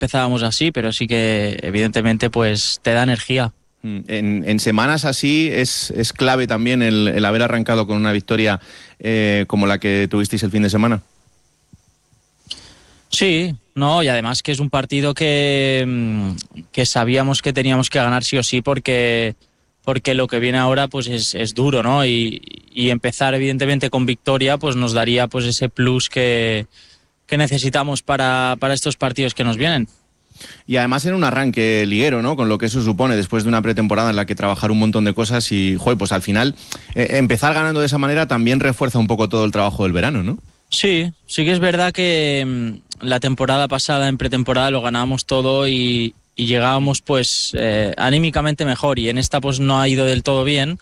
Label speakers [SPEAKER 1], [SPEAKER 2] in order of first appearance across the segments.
[SPEAKER 1] empezábamos así, pero sí que evidentemente pues te da energía.
[SPEAKER 2] En semanas así es clave también el haber arrancado con una victoria como la que tuvisteis el fin de semana.
[SPEAKER 1] Sí, no, y además que es un partido que sabíamos que teníamos que ganar sí o sí porque lo que viene ahora pues es duro, ¿no? Y empezar evidentemente con victoria pues nos daría pues ese plus que necesitamos para estos partidos que nos vienen.
[SPEAKER 2] Y además en un arranque liguero, ¿no? Con lo que eso supone después de una pretemporada en la que trabajar un montón de cosas y, joder, pues al final empezar ganando de esa manera también refuerza un poco todo el trabajo del verano, ¿no?
[SPEAKER 1] Sí, sí que es verdad que la temporada pasada en pretemporada lo ganábamos todo y llegábamos pues anímicamente mejor, y en esta pues no ha ido del todo bien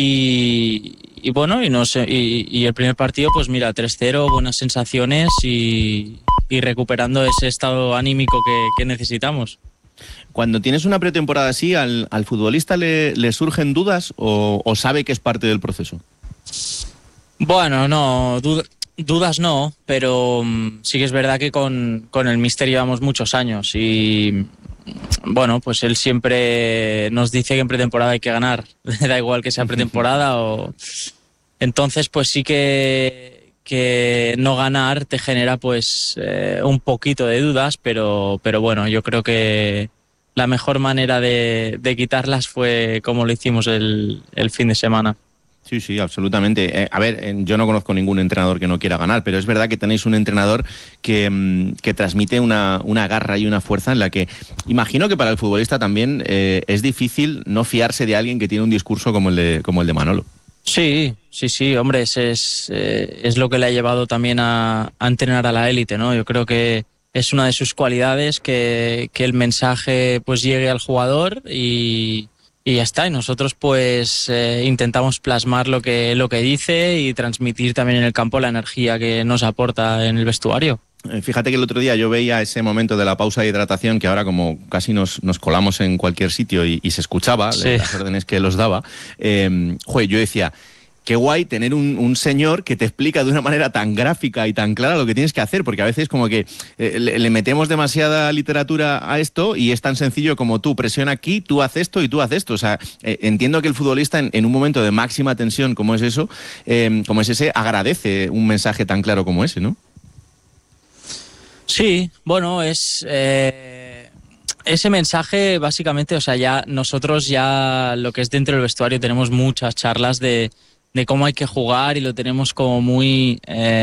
[SPEAKER 1] y bueno, y no sé, y el primer partido pues mira, 3-0, buenas sensaciones y recuperando ese estado anímico que necesitamos.
[SPEAKER 2] Cuando tienes una pretemporada así, ¿al futbolista le surgen dudas o sabe que es parte del proceso?
[SPEAKER 1] Bueno, no, dudas no, pero sí que es verdad que con el míster llevamos muchos años y bueno, pues él siempre nos dice que en pretemporada hay que ganar, da igual que sea pretemporada o... Entonces pues sí que no ganar te genera pues un poquito de dudas, pero bueno, yo creo que la mejor manera de quitarlas fue como lo hicimos el fin de semana.
[SPEAKER 2] Sí, sí, absolutamente. A ver, yo no conozco ningún entrenador que no quiera ganar, pero es verdad que tenéis un entrenador que transmite una garra y una fuerza en la que imagino que para el futbolista también es difícil no fiarse de alguien que tiene un discurso como el de Manolo.
[SPEAKER 1] Sí, sí, sí, hombre, es lo que le ha llevado también a entrenar a la élite, ¿no? Yo creo que es una de sus cualidades que el mensaje pues llegue al jugador y ya está. Y nosotros pues intentamos plasmar lo que dice y transmitir también en el campo la energía que nos aporta en el vestuario.
[SPEAKER 2] Fíjate que el otro día yo veía ese momento de la pausa de hidratación que ahora como casi nos colamos en cualquier sitio y se escuchaba
[SPEAKER 1] Sí.
[SPEAKER 2] las órdenes que los daba, joder, yo decía, qué guay tener un señor que te explica de una manera tan gráfica y tan clara lo que tienes que hacer, porque a veces como que le metemos demasiada literatura a esto y es tan sencillo como tú presiona aquí, tú haz esto y tú haz esto. O sea, entiendo que el futbolista en un momento de máxima tensión como es eso, como es ese, agradece un mensaje tan claro como ese, ¿no?
[SPEAKER 1] Sí, bueno, es ese mensaje básicamente, o sea, ya nosotros ya lo que es dentro del vestuario tenemos muchas charlas de cómo hay que jugar y lo tenemos como muy,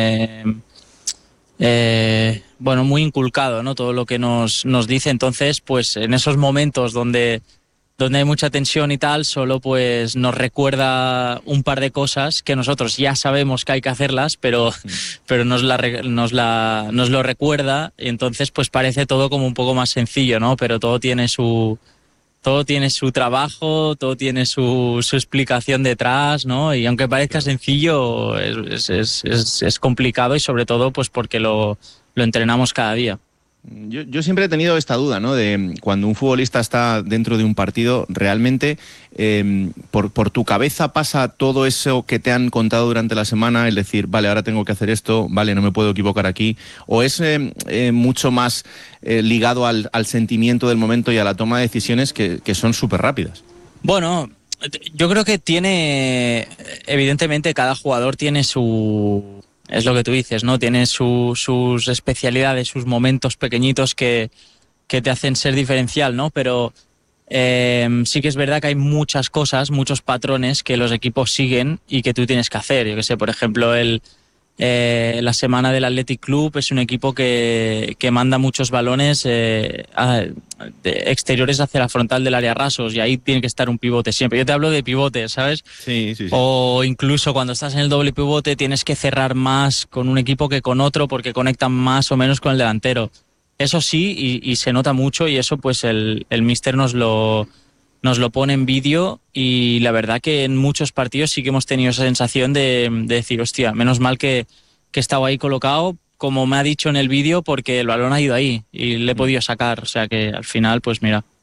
[SPEAKER 1] bueno, muy inculcado, ¿no? Todo lo que nos dice. Entonces, pues en esos momentos donde hay mucha tensión y tal, solo pues nos recuerda un par de cosas que nosotros ya sabemos que hay que hacerlas, pero nos lo recuerda, y entonces pues parece todo como un poco más sencillo, ¿no? Pero todo tiene su trabajo, todo tiene su explicación detrás, ¿no? Y aunque parezca sencillo, es complicado, y sobre todo pues porque lo entrenamos cada día.
[SPEAKER 2] Yo siempre he tenido esta duda, ¿no? De cuando un futbolista está dentro de un partido, realmente por tu cabeza pasa todo eso que te han contado durante la semana, el decir, vale, ahora tengo que hacer esto, vale, no me puedo equivocar aquí, o es mucho más ligado al sentimiento del momento y a la toma de decisiones que son súper rápidas.
[SPEAKER 1] Bueno, yo creo que evidentemente cada jugador tiene es lo que tú dices, ¿no? Tiene sus especialidades, sus momentos pequeñitos que te hacen ser diferencial, ¿no? Pero sí que es verdad que hay muchas cosas, muchos patrones que los equipos siguen y que tú tienes que hacer. Yo que sé, por ejemplo, la semana del Athletic Club es un equipo que manda muchos balones exteriores hacia la frontal del área rasos, y ahí tiene que estar un pivote siempre. Yo te hablo de pivote, ¿sabes?
[SPEAKER 2] Sí, sí, sí.
[SPEAKER 1] O incluso cuando estás en el doble pivote tienes que cerrar más con un equipo que con otro porque conectan más o menos con el delantero. Eso sí, y se nota mucho, y eso pues el míster nos lo pone en vídeo, y la verdad que en muchos partidos sí que hemos tenido esa sensación de decir, hostia, menos mal que he estado ahí colocado, como me ha dicho en el vídeo, porque el balón ha ido ahí y le he podido sacar. O sea que al final, pues mira.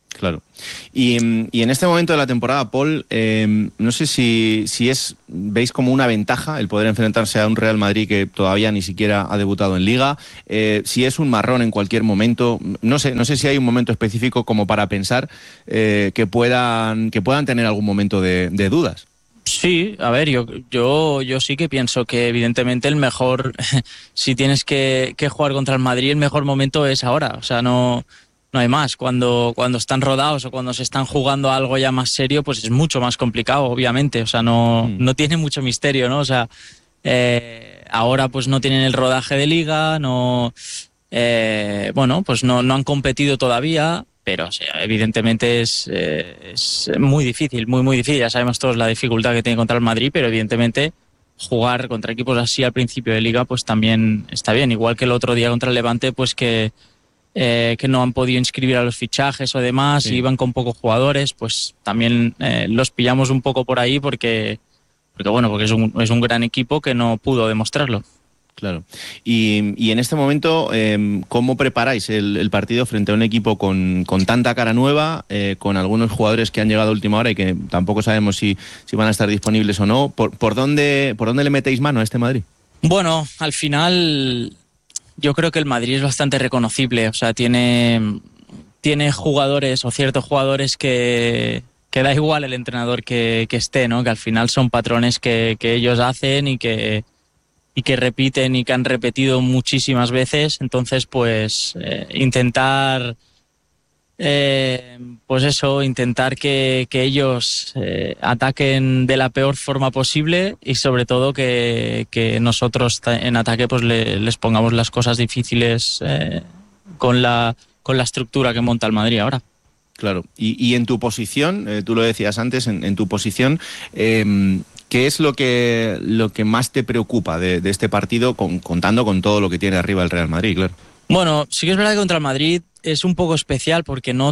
[SPEAKER 2] Claro. Y en este momento de la temporada, Paul, no sé si veis como una ventaja el poder enfrentarse a un Real Madrid que todavía ni siquiera ha debutado en Liga, si es un marrón en cualquier momento, no sé si hay un momento específico como para pensar que puedan tener algún momento de dudas.
[SPEAKER 1] Sí, a ver, yo sí que pienso que evidentemente el mejor, si tienes que jugar contra el Madrid, el mejor momento es ahora. O sea, no hay más. Cuando están rodados o cuando se están jugando algo ya más serio, pues es mucho más complicado, obviamente. O sea, no tiene mucho misterio, ¿no? O sea, ahora pues no tienen el rodaje de liga, bueno, pues no han competido todavía, pero o sea, evidentemente es muy difícil, muy difícil. Ya sabemos todos la dificultad que tiene contra el Madrid, pero evidentemente jugar contra equipos así al principio de liga pues también está bien. Igual que el otro día contra el Levante, pues que no han podido inscribir a los fichajes o demás, y iban con pocos jugadores, pues también los pillamos un poco por ahí porque es un gran equipo que no pudo demostrarlo.
[SPEAKER 2] Claro. Y en este momento, ¿cómo preparáis el partido frente a un equipo con tanta cara nueva, con algunos jugadores que han llegado a última hora y que tampoco sabemos si van a estar disponibles o no? ¿Por dónde le metéis mano a este Madrid?
[SPEAKER 1] Bueno, al final yo creo que el Madrid es bastante reconocible. O sea, tiene jugadores o ciertos jugadores que da igual el entrenador que esté, ¿no? Que al final son patrones que ellos hacen y que repiten y que han repetido muchísimas veces. Entonces, pues intentar que ellos ataquen de la peor forma posible, y sobre todo que nosotros en ataque pues les pongamos las cosas difíciles con la estructura que monta el Madrid ahora.
[SPEAKER 2] Claro. Y en tu posición, tú lo decías antes, en tu posición, ¿qué es lo que más te preocupa de este partido, contando con todo lo que tiene arriba el Real Madrid, claro?
[SPEAKER 1] Bueno, sí que es verdad que contra el Madrid es un poco especial porque no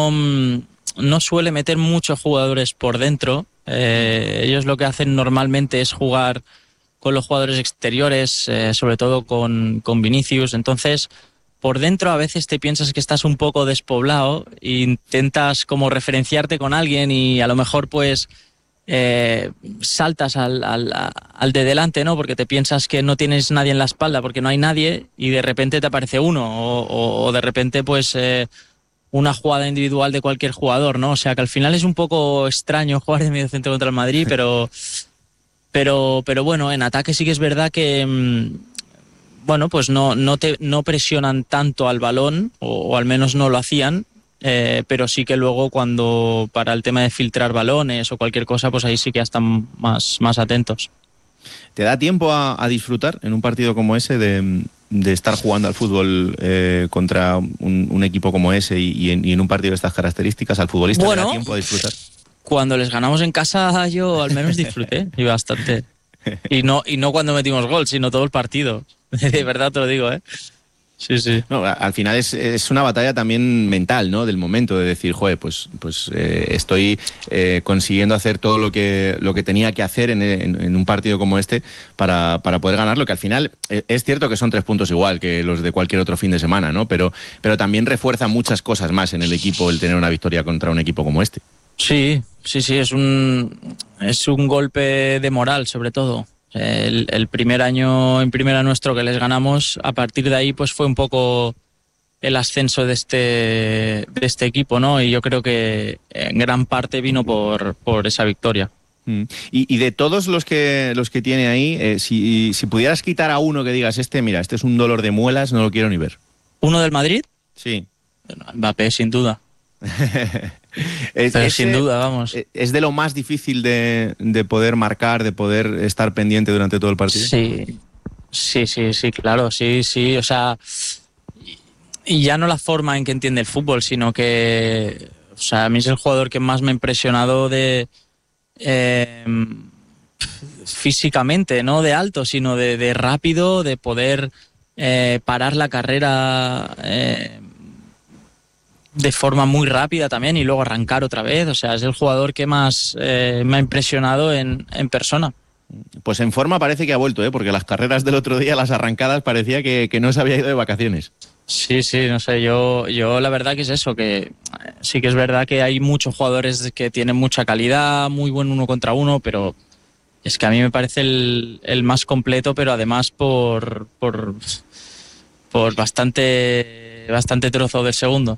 [SPEAKER 1] suele meter muchos jugadores por dentro. Ellos lo que hacen normalmente es jugar con los jugadores exteriores, sobre todo con Vinicius. Entonces, por dentro a veces te piensas que estás un poco despoblado e intentas como referenciarte con alguien y a lo mejor pues saltas al de delante, ¿no? Porque te piensas que no tienes nadie en la espalda porque no hay nadie, y de repente te aparece uno o de repente pues una jugada individual de cualquier jugador, ¿no? O sea que al final es un poco extraño jugar de mediocentro contra el Madrid, pero bueno, en ataque sí que es verdad que bueno, pues no presionan tanto al balón, o al menos no lo hacían. Pero sí que luego cuando para el tema de filtrar balones o cualquier cosa, pues ahí sí que ya están más atentos.
[SPEAKER 2] ¿Te da tiempo a disfrutar en un partido como ese de estar jugando al fútbol contra un equipo como ese y en un partido de estas características? ¿Al futbolista le da tiempo a disfrutar?
[SPEAKER 1] Cuando les ganamos en casa yo al menos disfruté y bastante. Y no cuando metimos gol, sino todo el partido. De verdad te lo digo, ¿eh? Sí.
[SPEAKER 2] No, al final es una batalla también mental, ¿no? Del momento de decir, joder, pues estoy consiguiendo hacer todo lo que tenía que hacer en un partido como este para poder ganarlo, que al final es cierto que son 3 puntos igual que los de cualquier otro fin de semana, ¿no? Pero también refuerza muchas cosas más en el equipo el tener una victoria contra un equipo como este.
[SPEAKER 1] Sí, es un golpe de moral, sobre todo. El primer año en primera nuestro que les ganamos, a partir de ahí pues fue un poco el ascenso de este equipo, ¿no? Y yo creo que en gran parte vino por esa victoria.
[SPEAKER 2] Y de todos los que tiene ahí, si pudieras quitar a uno que digas, este es un dolor de muelas, no lo quiero ni ver.
[SPEAKER 1] ¿Uno del Madrid?
[SPEAKER 2] Sí.
[SPEAKER 1] Mbappé, sin duda. Sin duda, vamos.
[SPEAKER 2] ¿Es de lo más difícil de poder marcar, de poder estar pendiente durante todo el partido?
[SPEAKER 1] Sí, claro, sí. O sea, y ya no la forma en que entiende el fútbol, sino que, o sea, a mí es el jugador que más me ha impresionado físicamente, no de alto, sino de rápido, de poder parar la carrera de forma muy rápida también y luego arrancar otra vez. O sea, es el jugador que más me ha impresionado en persona.
[SPEAKER 2] Pues en forma parece que ha vuelto, porque las carreras del otro día, las arrancadas, parecía que no se había ido de vacaciones.
[SPEAKER 1] Sí, sí, no sé, yo la verdad que es eso, que sí que es verdad que hay muchos jugadores que tienen mucha calidad, muy buen uno contra uno, pero es que a mí me parece el más completo, pero además por bastante trozo del segundo.